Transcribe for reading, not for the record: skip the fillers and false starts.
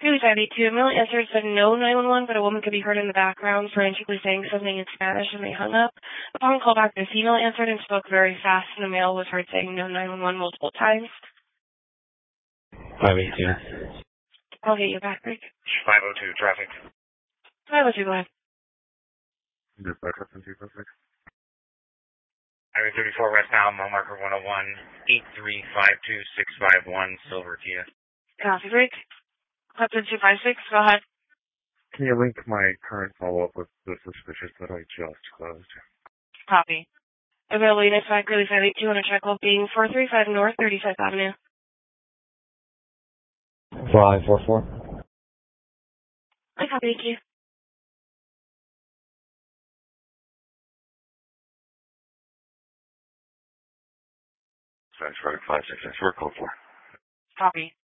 Really 582. Mail answered said no 911, but a woman could be heard in the background frantically saying something in Spanish, and they hung up. Upon callback, the female answered and spoke very fast, and the male was heard saying no 911 multiple times. 582. I'll get you back, Rick. 502 traffic. 502, go ahead. Dispatch up in 256. Highway 34 westbound, mile marker 101, 8352651, Silver Kia. Copy, Rick. Hudson 256, go ahead. Can you link my current follow-up with the suspicious that I just closed? Copy. Available units back, really 582 on a check hole being 435 North 35th Avenue. 544. I copy, thank you. Thanks, right, 566. We're code 4. Copy.